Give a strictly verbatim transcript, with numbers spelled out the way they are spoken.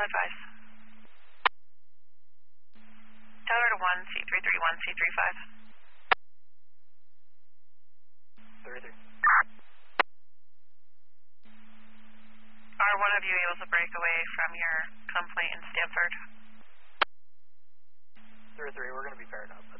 advise. Tower to one, C three three one, C three five. three three. Are one of you able to break away from your complaint in Stanford? three three, we're going to be paired up.